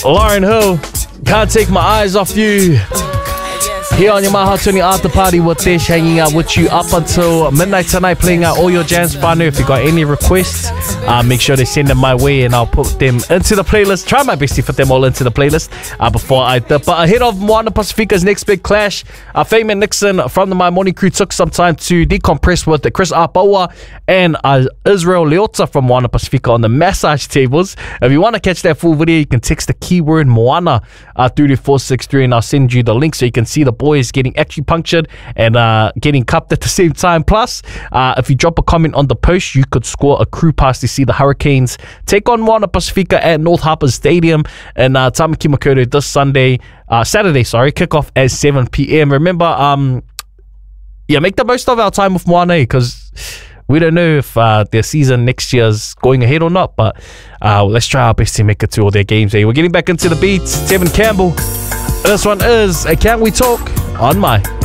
Lauren Hill, Can't Take My Eyes Off You. Here on your Maha Tuni After Party with Dish, hanging out with you up until midnight tonight, playing out all your jams. Whānau, if you got any requests, make sure they send them my way and I'll put them into the playlist. Try my best to fit them all into the playlist before I dip. But ahead of Moana Pacifica's next big clash, Fayman Nixon from the My Morning Crew took some time to decompress with Chris Apaua and Israel Leota from Moana Pacifica on the massage tables. If you want to catch that full video, you can text the keyword Moana through to 463 and I'll send you the link so you can see the boys getting acupunctured and getting cupped at the same time. Plus, if you drop a comment on the post, you could score a crew pass to see the Hurricanes take on Moana Pacifica at North Harbour Stadium in Tamaki Makaurau this Saturday, kickoff at 7 p.m. Remember, make the most of our time with Moana because we don't know if their season next year's going ahead or not, but let's try our best to make it to all their games. We're getting back into the beats. Tevin Campbell. This one is Can't We Talk on My